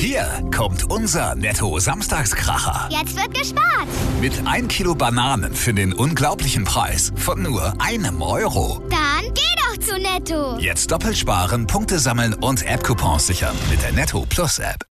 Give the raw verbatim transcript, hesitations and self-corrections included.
Hier kommt unser Netto-Samstagskracher. Jetzt wird gespart. Mit ein Kilo Bananen für den unglaublichen Preis von nur einem Euro. Dann geh doch zu Netto. Jetzt doppelt sparen, Punkte sammeln und App-Coupons sichern mit der Netto Plus App.